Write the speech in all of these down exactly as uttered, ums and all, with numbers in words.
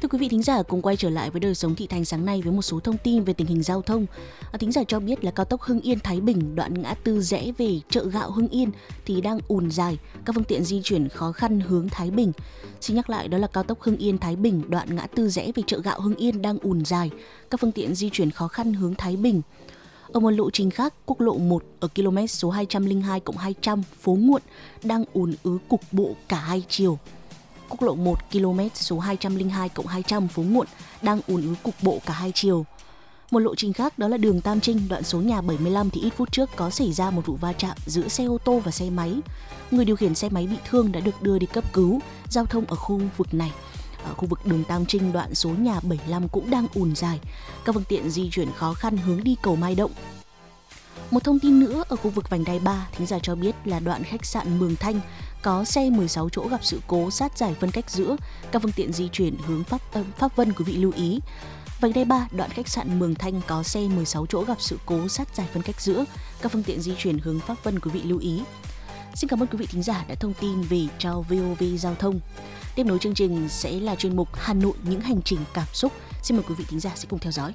Thưa quý vị thính giả, cùng quay trở lại với Đời sống thị thành sáng nay với một số thông tin về tình hình giao thông. À, thính giả cho biết là cao tốc Hưng Yên Thái Bình đoạn ngã tư rẽ về chợ gạo Hưng Yên thì đang ùn dài, các phương tiện di chuyển khó khăn hướng Thái Bình. Xin nhắc lại, đó là cao tốc Hưng Yên Thái Bình đoạn ngã tư rẽ về chợ gạo Hưng Yên đang ùn dài, các phương tiện di chuyển khó khăn hướng Thái Bình. Ở một lộ trình khác, quốc lộ một ở km số hai trăm lẻ hai cộng hai trăm phố Nguộn đang ùn ứ cục bộ cả hai chiều. Quốc lộ một km số hai trăm lẻ hai cộng hai trăm phố Nguộn đang ùn ứ cục bộ cả hai chiều. Một lộ trình khác đó là đường Tam Trinh đoạn số nhà bảy mươi lăm thì ít phút trước có xảy ra một vụ va chạm giữa xe ô tô và xe máy. Người điều khiển xe máy bị thương đã được đưa đi cấp cứu. Giao thông ở khu vực này, ở khu vực đường Tam Trinh đoạn số nhà bảy mươi lăm cũng đang ùn dài. Các phương tiện di chuyển khó khăn hướng đi cầu Mai Động. Một thông tin nữa ở khu vực vành đai ba, thính giả cho biết là đoạn khách sạn Mường Thanh có xe mười sáu chỗ gặp sự cố sát giải phân cách giữa, các phương tiện di chuyển hướng Pháp Pháp Vân, quý vị lưu ý. Vành đai ba, đoạn khách sạn Mường Thanh có xe mười sáu chỗ gặp sự cố sát giải phân cách giữa, các phương tiện di chuyển hướng Pháp Vân, quý vị lưu ý. Xin cảm ơn quý vị thính giả đã thông tin về cho vê o vê Giao thông. Tiếp nối chương trình sẽ là chuyên mục Hà Nội những hành trình cảm xúc. Xin mời quý vị thính giả sẽ cùng theo dõi.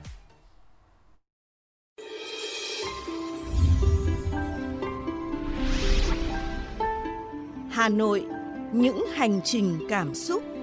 Hà Nội những hành trình cảm xúc.